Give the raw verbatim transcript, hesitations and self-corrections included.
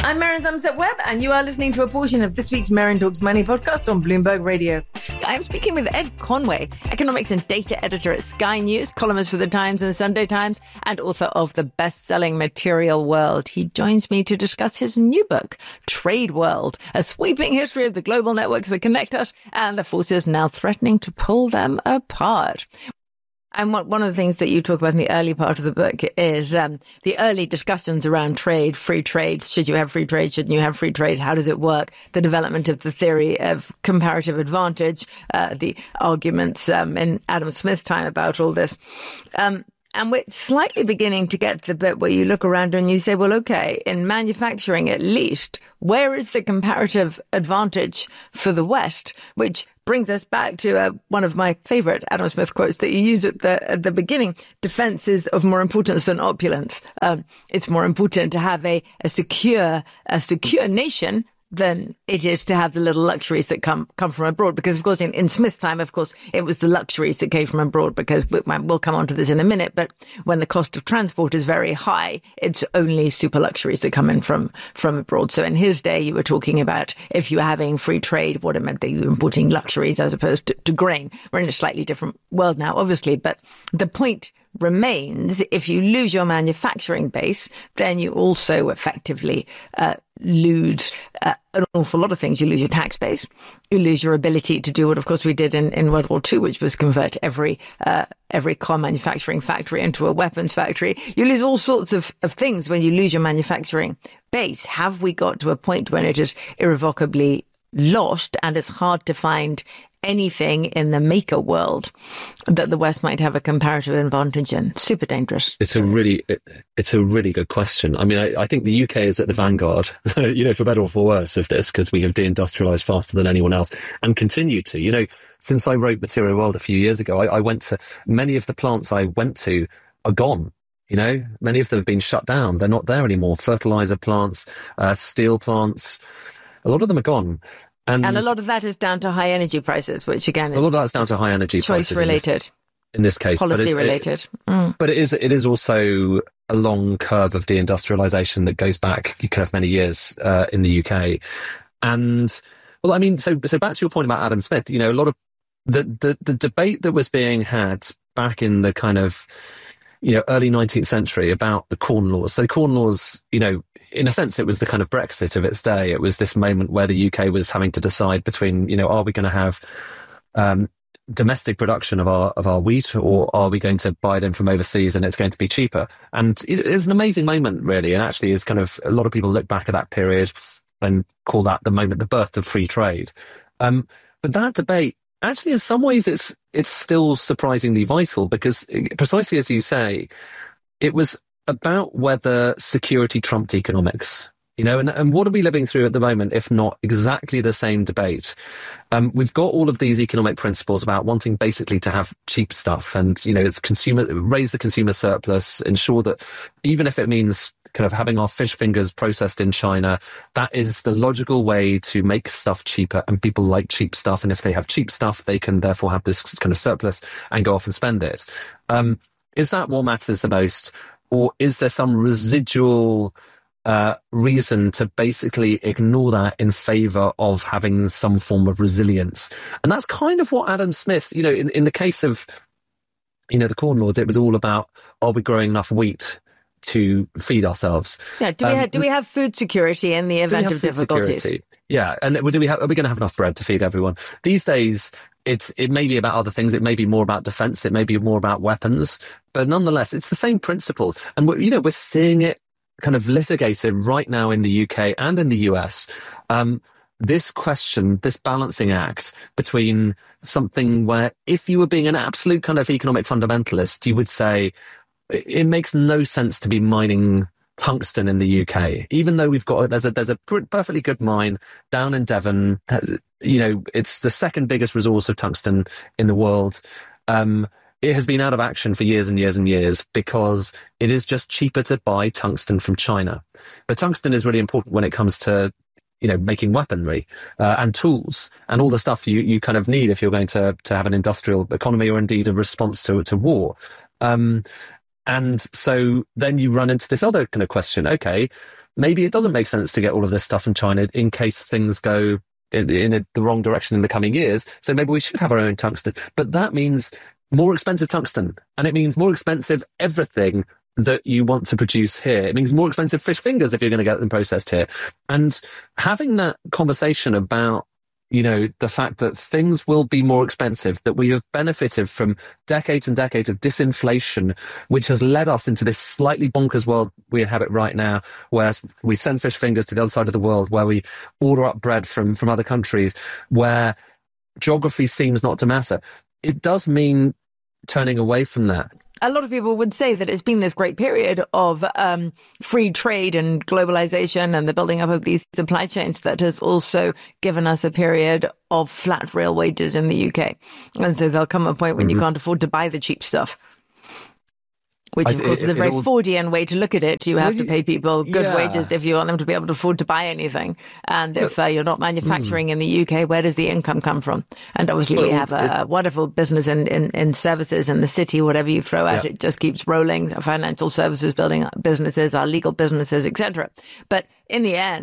I'm Maren Somerset-Webb, and you are listening to a portion of this week's Maren Talks Money podcast on Bloomberg Radio. I'm speaking with Ed Conway, economics and data editor at Sky News, columnist for The Times and The Sunday Times, and author of the best-selling Material World. He joins me to discuss his new book, Trade World, a sweeping history of the global networks that connect us and the forces now threatening to pull them apart. And what, one of the things that you talk about in the early part of the book is um, the early discussions around trade, free trade. Should you have free trade? Shouldn't you have free trade? How does it work? The development of the theory of comparative advantage, uh, the arguments um, in Adam Smith's time about all this. Um, And we're slightly beginning to get to the bit where you look around and you say, well, OK, in manufacturing at least, where is the comparative advantage for the West? Which brings us back to uh, one of my favorite Adam Smith quotes that you use at the at the beginning. Defense is of more importance than opulence. Um, it's more important to have a, a secure a secure nation than it is to have the little luxuries that come come from abroad. Because, of course, in, in Smith's time, of course, it was the luxuries that came from abroad, because we, we'll come on to this in a minute. But when the cost of transport is very high, it's only super luxuries that come in from, from abroad. So in his day, you were talking about if you were having free trade, what it meant that you were importing luxuries as opposed to, to grain. We're in a slightly different world now, obviously. But the point remains, if you lose your manufacturing base, then you also effectively uh, lose uh, an awful lot of things. You lose your tax base. You lose your ability to do what, of course, we did in, in World War Two, which was convert every uh, every car manufacturing factory into a weapons factory. You lose all sorts of, of things when you lose your manufacturing base. Have we got to a point when it is irrevocably lost and it's hard to find anything in the maker world that the West might have a comparative advantage in? Super dangerous. It's a really, it, it's a really good question. I mean, I, I think the U K is at the vanguard, you know, for better or for worse of this, because we have deindustrialized faster than anyone else and continue to. You know, since I wrote Material World a few years ago, I, I went to, many of the plants I went to are gone. You know, many of them have been shut down. They're not there anymore. Fertilizer plants, uh, steel plants, a lot of them are gone. And, and a lot of that is down to high energy prices, which again is a lot of that's down to high energy choice prices related. In this, in this case, policy but related. It, mm. But it is it is also a long curve of deindustrialization that goes back kind of many years uh, in the U K. And well, I mean, so so back to your point about Adam Smith. You know, a lot of the the, the debate that was being had back in the kind of you know early nineteenth century about the Corn Laws. So Corn Laws, you know. In a sense, it was the kind of Brexit of its day. It was this moment where the U K was having to decide between, you know, are we going to have um, domestic production of our of our wheat, or are we going to buy them from overseas and it's going to be cheaper? And it is an amazing moment, really. And actually, is kind of a lot of people look back at that period and call that the moment, the birth of free trade. Um, but that debate, actually, in some ways, it's it's still surprisingly vital, because precisely as you say, it was about whether security trumped economics, you know, and, and what are we living through at the moment, if not exactly the same debate? Um, we've got all of these economic principles about wanting basically to have cheap stuff and, you know, it's consumer, raise the consumer surplus, ensure that even if it means kind of having our fish fingers processed in China, that is the logical way to make stuff cheaper, and people like cheap stuff. And if they have cheap stuff, they can therefore have this kind of surplus and go off and spend it. Um, is that what matters the most? Or is there some residual uh, reason to basically ignore that in favour of having some form of resilience? And that's kind of what Adam Smith, you know, in, in the case of, you know, the Corn Laws, it was all about, are we growing enough wheat to feed ourselves? Yeah. Do we um, have, do we have food security in the event of difficulties? Security? Yeah. And do we have, are we going to have enough bread to feed everyone? These days, It's, it may be about other things. It may be more about defense. It may be more about weapons, but nonetheless, it's the same principle. And we're, you know, we're seeing it kind of litigated right now in the U K and in the U S. Um, this question, this balancing act between something where if you were being an absolute kind of economic fundamentalist, you would say it makes no sense to be mining tungsten in the U K, even though we've got, there's a, there's a perfectly good mine down in Devon. You know, it's the second biggest resource of tungsten in the world. Um, it has been out of action for years and years and years because it is just cheaper to buy tungsten from China. But tungsten is really important when it comes to, you know, making weaponry uh, and tools and all the stuff you, you kind of need if you're going to, to have an industrial economy or indeed a response to, to war. Um, And so then you run into this other kind of question. Okay, maybe it doesn't make sense to get all of this stuff from China in case things go in, in a, the wrong direction in the coming years. So maybe we should have our own tungsten. But that means more expensive tungsten. And it means more expensive everything that you want to produce here. It means more expensive fish fingers if you're going to get them processed here. And having that conversation about, you know, the fact that things will be more expensive, that we have benefited from decades and decades of disinflation, which has led us into this slightly bonkers world we inhabit right now, where we send fish fingers to the other side of the world, where we order up bread from, from other countries, where geography seems not to matter. It does mean turning away from that. A lot of people would say that it's been this great period of um, free trade and globalization and the building up of these supply chains that has also given us a period of flat real wages in the U K. And so there'll come a point when mm-hmm. you can't afford to buy the cheap stuff. Which, of I, course, it, is a very all... Fordian way to look at it. You have well, to pay people good yeah. wages if you want them to be able to afford to buy anything. And if uh, you're not manufacturing mm. in the U K, where does the income come from? And obviously well, we have a, a wonderful business in, in, in services in the city. Whatever you throw at yeah. it just keeps rolling. Financial services, building businesses, our legal businesses, et cetera. But in the end,